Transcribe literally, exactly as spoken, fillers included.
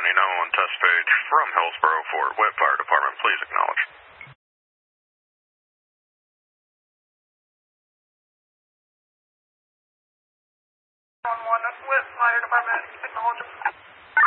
County nine one one test page from Hillsboro Fort Witt Fire Department. Please acknowledge. one one Witt Fire Department, acknowledge.